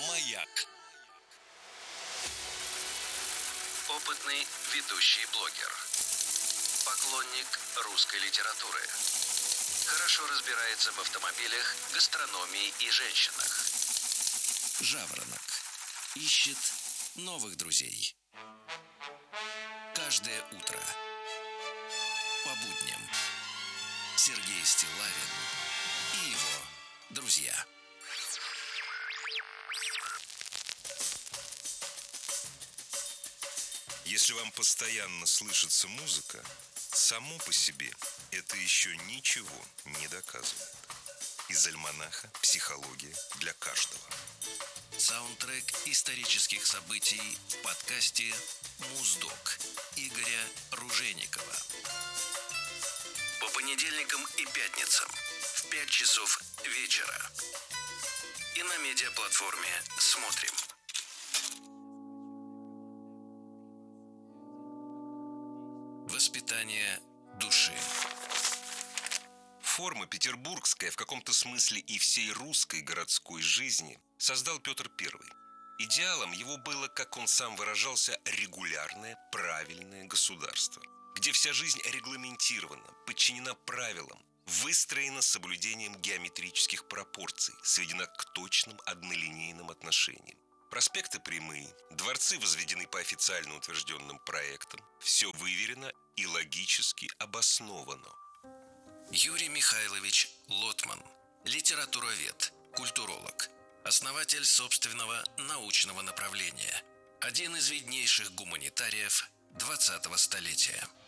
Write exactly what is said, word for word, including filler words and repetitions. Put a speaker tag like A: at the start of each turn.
A: Маяк.
B: Опытный ведущий блогер. Поклонник русской литературы. Хорошо разбирается в автомобилях, гастрономии и женщинах.
C: Жаворонок. Ищет новых друзей. Каждое утро. По будням. Сергей Стиллавин и его друзья.
D: Если вам постоянно слышится музыка, само по себе это еще ничего не доказывает. Из альманаха «Психология для каждого».
C: Саундтрек исторических событий в подкасте «Муздок» Игоря Ружейникова. По понедельникам и пятницам в пять часов вечера. И на медиаплатформе «Смотрим». Воспитание души.
D: Форма петербургская, в каком-то смысле и всей русской городской жизни, создал Петр Первый. Идеалом его было, как он сам выражался, регулярное, правильное государство, где вся жизнь регламентирована, подчинена правилам, выстроена с соблюдением геометрических пропорций, сведена к точным однолинейным отношениям. Проспекты прямые, дворцы возведены по официально утвержденным проектам, все выверено и логически обосновано.
C: Юрий Михайлович Лотман, литературовед, культуролог, основатель собственного научного направления, один из виднейших гуманитариев двадцатого столетия.